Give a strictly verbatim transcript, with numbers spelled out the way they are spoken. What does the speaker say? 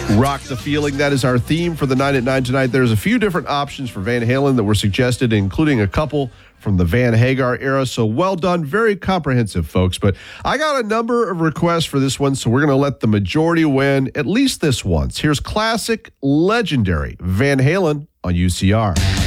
Rock the Feeling. That is our theme for the nine at nine tonight. There's a few different options for Van Halen that were suggested, including a couple from the Van Hagar era. So well done. Very comprehensive, folks. But I got a number of requests for this one, so we're going to let the majority win at least this once. Here's classic, legendary Van Halen on U C R.